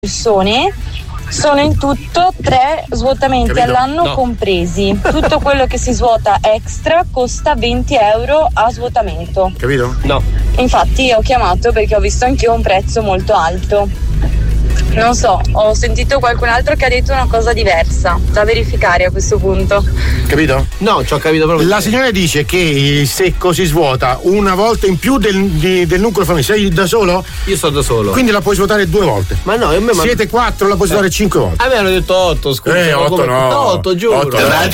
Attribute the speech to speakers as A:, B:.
A: persone. Sono in tutto 3 svuotamenti all'anno compresi. Tutto quello che si svuota extra costa 20 euro a svuotamento.
B: Capito?
C: No.
A: Infatti ho chiamato perché ho visto anch'io un prezzo molto alto. Non so, ho sentito qualcun altro che ha detto una cosa diversa, da verificare a questo punto.
B: Capito?
C: No, ci ho capito proprio.
B: La signora dice che il secco si svuota una volta in più del nucleo familiare. Sei da solo?
C: Io sto da solo.
B: Quindi la puoi svuotare 2 volte.
C: Ma no,
B: siete 4, la puoi svuotare 5 volte.
C: A me hanno detto 8, scusa.
B: 8 no.
C: 8, giuro.
B: 8,